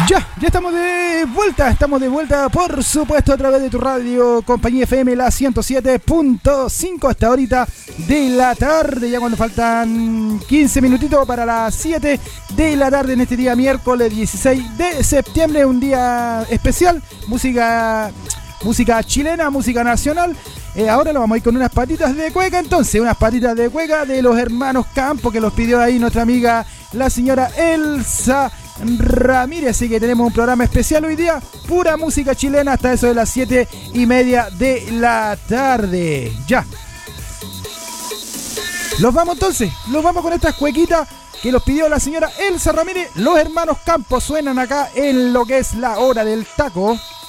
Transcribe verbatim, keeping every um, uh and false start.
Ya, ya estamos de vuelta, estamos de vuelta por supuesto a través de tu radio Compañía F M, la ciento siete punto cinco hasta ahorita de la tarde, ya cuando faltan quince minutitos para las siete de la tarde en este día miércoles dieciséis de septiembre, un día especial, música, música chilena, música nacional. Eh, ahora lo vamos a ir con unas patitas de cueca, entonces, unas patitas de cueca de los hermanos Campos, que los pidió ahí nuestra amiga la señora Elsa Ramírez, así que tenemos un programa especial hoy día, pura música chilena hasta eso de las siete y media de la tarde. Ya. Los vamos entonces, los vamos con estas cuequitas que los pidió la señora Elsa Ramírez. Los hermanos Campos suenan acá en lo que es la hora del taco.